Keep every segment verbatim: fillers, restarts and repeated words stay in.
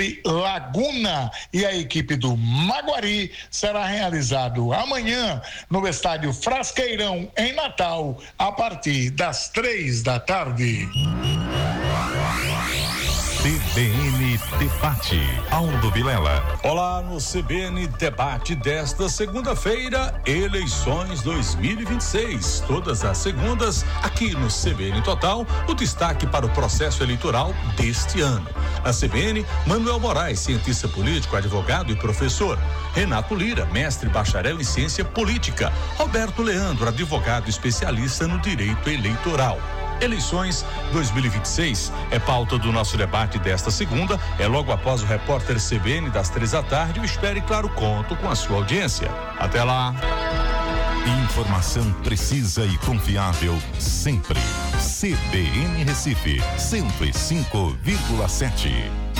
de Laguna e a equipe do Maguari será realizado amanhã no estádio Frasqueirão, em Natal, a partir das três da tarde. C B N Debate, Aldo Vilela. Olá, no C B N Debate desta segunda-feira, eleições dois mil e vinte e seis. Todas as segundas, aqui no C B N Total, o destaque para o processo eleitoral deste ano. Na C B N, Manuel Moraes, cientista político, advogado e professor. Renato Lira, mestre bacharel em ciência política. Roberto Leandro, advogado especialista no direito eleitoral. Eleições dois mil e vinte e seis é pauta do nosso debate desta segunda, é logo após o repórter C B N das três da tarde. Eu espero e, claro, conto com a sua audiência. Até lá. Informação precisa e confiável sempre. C B N Recife, cento e cinco vírgula sete.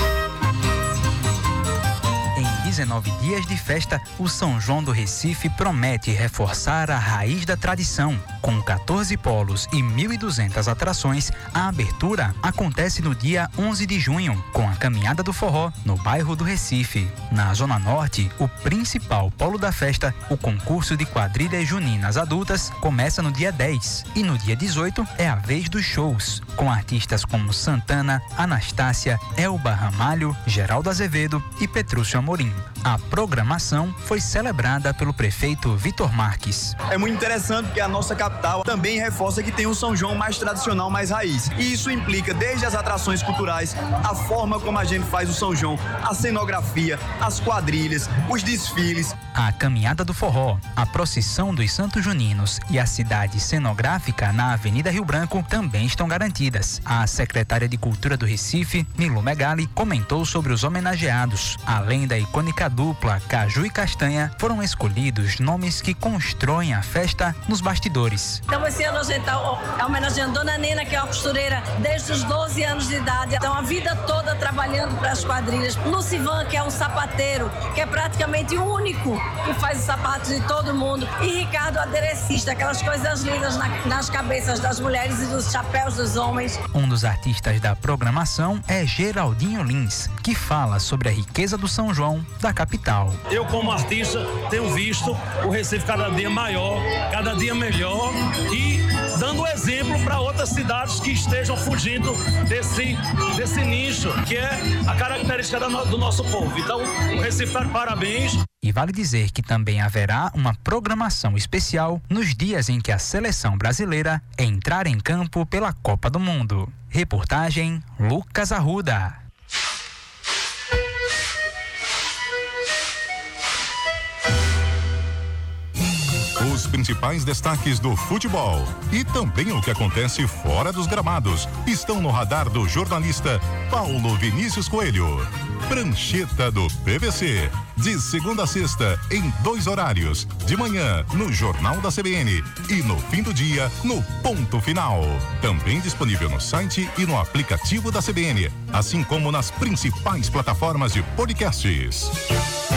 dezenove dias de festa, o São João do Recife promete reforçar a raiz da tradição. Com quatorze polos e mil e duzentas atrações, a abertura acontece no dia onze de junho, com a Caminhada do Forró, no bairro do Recife. Na Zona Norte, o principal polo da festa, o concurso de quadrilhas juninas adultas, começa no dia dez. E no dia dezoito é a vez dos shows, com artistas como Santana, Anastácia, Elba Ramalho, Geraldo Azevedo e Petrúcio Amorim. A programação foi celebrada pelo prefeito Vitor Marques. É muito interessante porque a nossa capital também reforça que tem um São João mais tradicional, mais raiz. E isso implica desde as atrações culturais, a forma como a gente faz o São João, a cenografia, as quadrilhas, os desfiles. A Caminhada do Forró, a procissão dos Santos Juninos e a cidade cenográfica na Avenida Rio Branco também estão garantidas. A secretária de Cultura do Recife, Milu Megali, comentou sobre os homenageados. Além da icônica dupla Caju e Castanha, foram escolhidos nomes que constroem a festa nos bastidores. Então esse ano a gente está homenageando Dona Nena, que é uma costureira desde os doze anos de idade, então a vida toda trabalhando para as quadrilhas. Lucivan, que é um sapateiro, que é praticamente o único que faz os sapatos de todo mundo. E Ricardo, aderecista, aquelas coisas lindas na, nas cabeças das mulheres e dos chapéus dos homens. Um dos artistas da programação é Geraldinho Lins, que fala sobre a riqueza do São João da capital. Eu, como artista, tenho visto o Recife cada dia maior, cada dia melhor e dando exemplo para outras cidades que estejam fugindo desse, desse nicho, que é a característica do nosso povo. Então, o Recife está de parabéns. E vale dizer que também haverá uma programação especial nos dias em que a seleção brasileira entrar em campo pela Copa do Mundo. Reportagem Lucas Arruda. Os principais destaques do futebol e também o que acontece fora dos gramados estão no radar do jornalista Paulo Vinícius Coelho. Prancheta do P V C, de segunda a sexta, em dois horários, de manhã no Jornal da C B N e no fim do dia no Ponto Final. Também disponível no site e no aplicativo da C B N, assim como nas principais plataformas de podcasts.